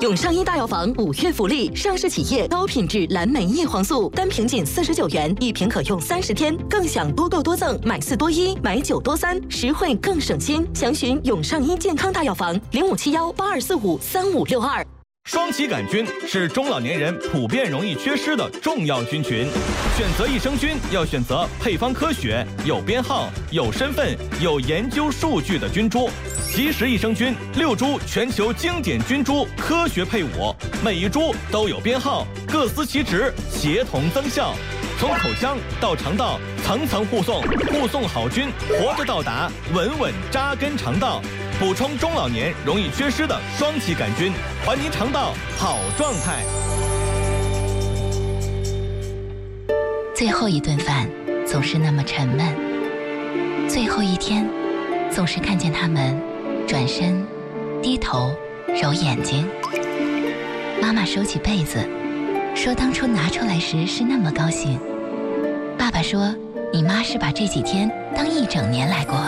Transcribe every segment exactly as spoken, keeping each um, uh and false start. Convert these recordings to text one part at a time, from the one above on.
永上医大药房五月福利，上市企业高品质蓝莓叶黄素，单瓶仅四十九元，一瓶可用三十天，更享多购多赠，买四多一，买九多三，实惠更省心。详询永上医健康大药房零五七幺八二四五三五六二。 双歧杆菌是中老年人普遍容易缺失的重要菌群，选择益生菌要选择配方科学、有编号、有身份、有研究数据的菌株。吉时益生菌六株全球经典菌株科学配伍，每一株都有编号，各司其职，协同增效。从口腔到肠道，层层护送，护送好菌活着到达，稳稳扎根肠道。补充中老年容易缺失的双歧杆菌，还您肠道好状态。 最后一顿饭总是那么沉闷，最后一天总是看见他们转身低头揉眼睛。妈妈收起被子说，当初拿出来时是那么高兴。爸爸说，你妈是把这几天当一整年来过。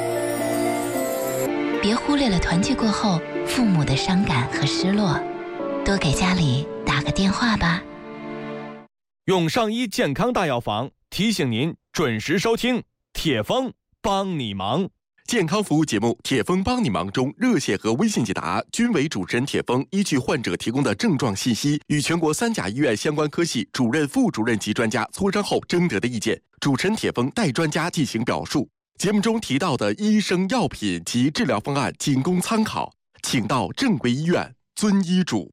别忽略了团聚过后父母的伤感和失落，多给家里打个电话吧。 永上医健康大药房提醒您准时收听铁峰帮你忙。 健康服务节目《铁峰帮你忙》中，热线和微信解答均为主持人铁峰依据患者提供的症状信息，与全国三甲医院相关科系主任、副主任级专家磋商后征得的意见，主持人铁峰代专家进行表述。节目中提到的医生、药品及治疗方案仅供参考，请到正规医院遵医嘱。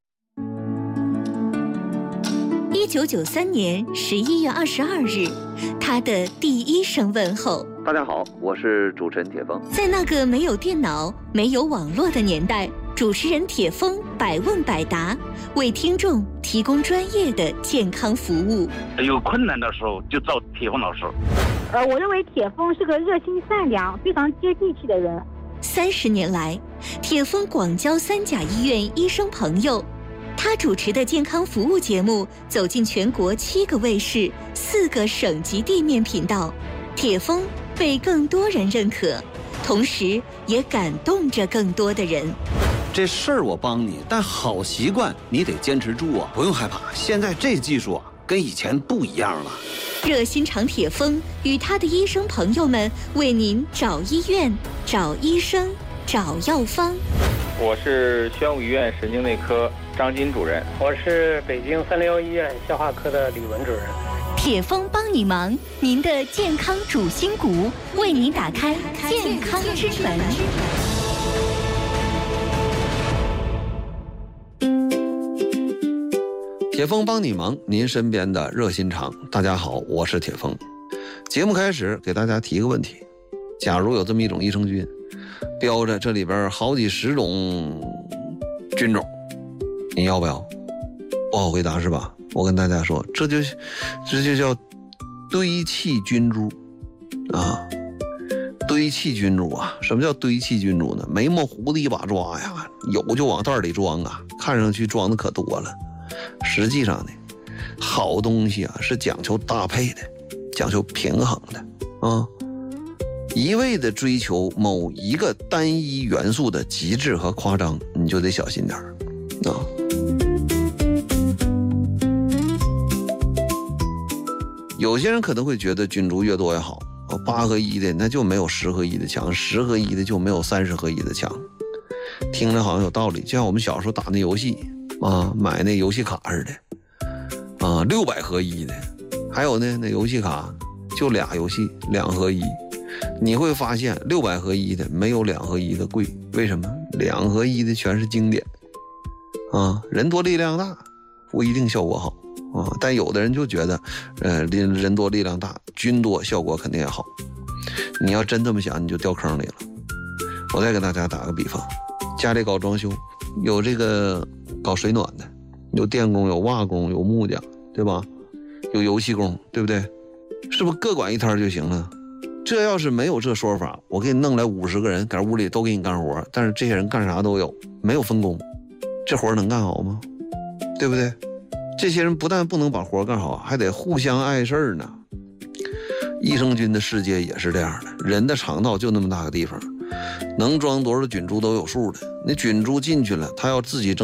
一九九三年十一月二十二日，他的第一声问候。 大家好，我是主持人铁峰。 在那个没有电脑、没有网络的年代，主持人铁峰百问百答，为听众提供专业的健康服务。 有困难的时候就找铁峰老师。 呃，我认为铁峰是个热心善良、非常接地气的人。 三十年来，铁峰广交三甲医院医生朋友。他主持的健康服务节目走进全国七个卫视、四个省级地面频道，铁峰被更多人认可，同时也感动着更多的人。 这事儿我帮你，但好习惯你得坚持住啊！不用害怕，现在这技术啊，跟以前不一样了。 热心肠铁峰与他的医生朋友们为您找医院、找医生、找药方。 我是宣武医院神经内科张金主任， 我是北京三零幺医院消化科的李文主任。 铁峰帮你忙，您的健康主心骨，为您打开健康之门。 铁峰帮你忙，您身边的热心肠。大家好，我是铁峰。节目开始，给大家提一个问题：假如有这么一种益生菌，标着这里边好几十种菌种，你要不要？不好回答是吧？我跟大家说，这就这就叫堆砌菌株啊！堆砌菌株啊！什么叫堆砌菌株呢？没模糊的一把抓呀，有就往袋里装啊，看上去装的可多了。实际上呢，好东西啊是讲求搭配的，讲求平衡的啊。一味的追求某一个单一元素的极致和夸张，你就得小心点啊。有些人可能会觉得菌株越多越好，八合一的那就没有十合一的强，十合一的就没有三十合一的强。听着好像有道理，就像我们小时候打那游戏啊，买那游戏卡似的啊，六百合一的，还有呢那游戏卡就俩游戏两合一。你会发现六百合一的没有两合一的贵，为什么？两合一的全是经典啊，人多力量大不一定效果好啊，但有的人就觉得呃人多力量大，菌多效果肯定也好。你要真这么想，你就掉坑里了。我再给大家打个比方，家里搞装修，有这个搞水暖的，有电工，有瓦工，有木匠，对吧？有油漆工，对不对？是不是各管一摊就行了？这要是没有这说法，我给你弄来五十个人，搁屋里都给你干活，但是这些人干啥都有，没有分工，这活能干好吗？对不对？这些人不但不能把活干好，还得互相碍事儿呢。益生菌的世界也是这样的，人的肠道就那么大个地方，能装多少菌株都有数的。那菌株进去了，它要自己正